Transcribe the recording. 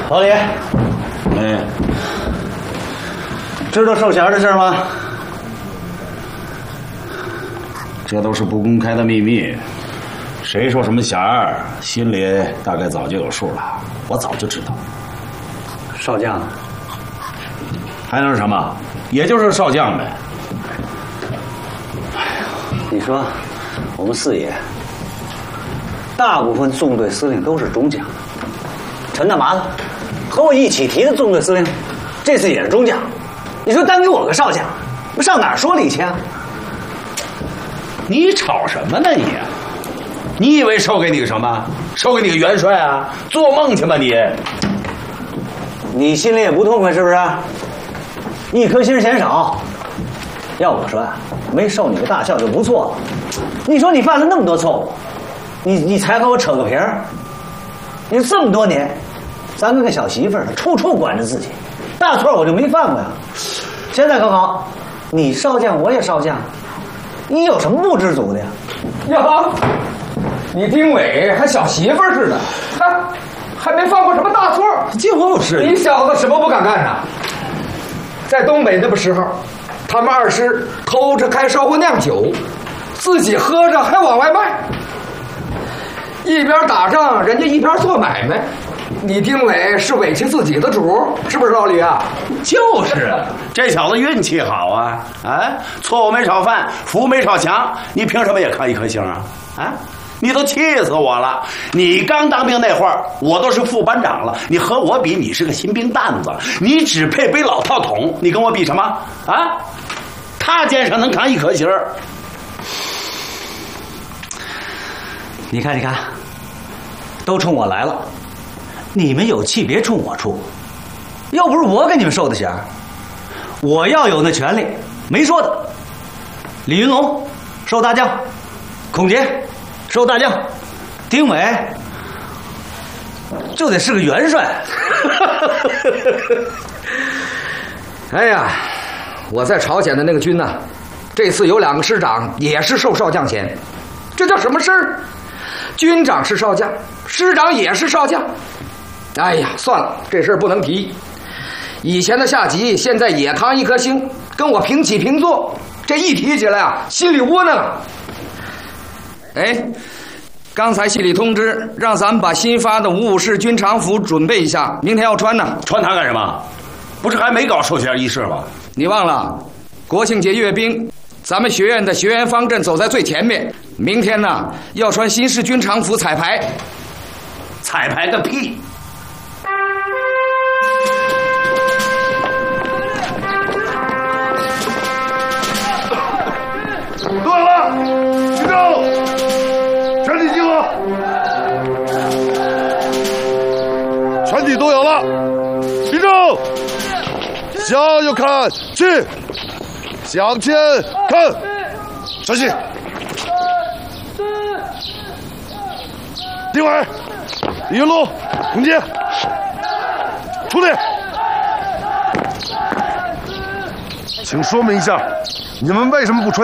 老李，知道授衔的事吗？ 这都是不公开的秘密，谁说什么衔儿，心里大概早就有数了。我早就知道。 少将， 还能是什么？也就是少将呗。 你说，我们四野大部分纵队司令都是中将，陈大麻子和我一起提的纵队司令，这次也是中将。你说单给我个少将，我上哪儿说理去啊？ 你吵什么呢你？你以为授给你个什么？授给你个元帅啊？做梦去吧你！ 你心里也不痛快是不是？一颗心嫌少。要我说啊，没受你个大校就不错了。你说你犯了那么多错误，你才和我扯个皮儿？你说这么多年，咱跟个小媳妇儿似的，处处管着自己，大错我就没犯过呀。现在可好，你少将我也少将，你有什么不知足的呀？ 呀，你丁伟还小媳妇似的，还没犯过什么大错。 就是， 你小子什么不敢干啊？在东北那个时候，他们二师偷着开烧锅酿酒，自己喝着还往外卖，一边打仗人家一边做买卖。你丁伟是委屈自己的主，是不是老李啊？ 就是这小子运气好啊！错误没少犯，福没少强，你凭什么也看一颗星啊？你都气死我了！你刚当兵那会儿，我都是副班长了，你和我比，你是个新兵蛋子，你只配背老套筒，你跟我比什么啊？他肩上能扛一颗星儿。 你看，都冲我来了，你们有气别冲我出，又不是我给你们授的衔，我要有那权利，没说的。李云龙授大将，孔杰授大将，丁伟就得是个元帅。 哎呀，我在朝鲜的那个军呢，这次有2个师长也是授少将衔，这叫什么事儿？军长是少将，师长也是少将。哎呀，算了，这事儿不能提。以前的下级现在也扛一颗星，跟我平起平坐，这一提起来啊，心里窝囊。哎，刚才系里通知让咱们把新发的55式军常服准备一下，明天要穿呢。 穿它干什么？不是还没搞授衔仪式吗？ 你忘了，国庆节阅兵，咱们学院的学员方阵走在最前面。明天呢，要穿新式军常服彩排。 彩排个屁！ 对了，集中，全体集合，全体都有了，集中，向右看齐，向前看，小心。丁伟、李云龙、孔杰，出列。请说明一下，你们为什么不穿